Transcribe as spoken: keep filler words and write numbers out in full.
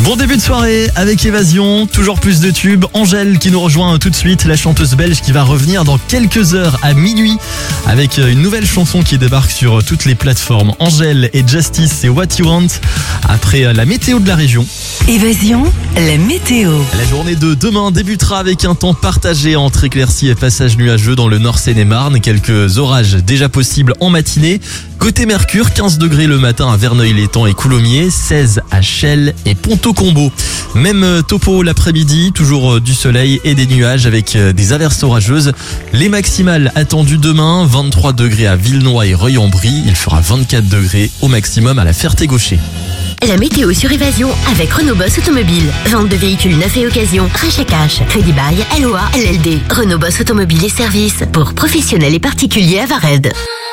Bon début de soirée avec Évasion, toujours plus de tubes. Angèle qui nous rejoint tout de suite, la chanteuse belge qui va revenir dans quelques heures à minuit avec une nouvelle chanson qui débarque sur toutes les plateformes. Angèle et Justice, c'est What You Want après la météo de la région. Évasion, la météo. La journée de demain débutera avec un temps partagé entre éclaircies et passages nuageux dans le nord Seine-et-Marne. Quelques orages déjà possibles en matinée. Côté Mercure, quinze degrés le matin à Verneuil-l'Étang et Coulommiers, seize à Chelles et Ponto-Combo. Même topo l'après-midi, toujours du soleil et des nuages avec des averses orageuses. Les maximales attendues demain, vingt-trois degrés à Villenoy et Reuil-en-Brie. Il fera vingt-quatre degrés au maximum à la Ferté-Gaucher. La météo sur Évasion avec Renault Boss Automobile. Vente de véhicules neufs et occasion, rachat cash, crédit bail, L O A, L L D. Renault Boss Automobile et services pour professionnels et particuliers à Vared.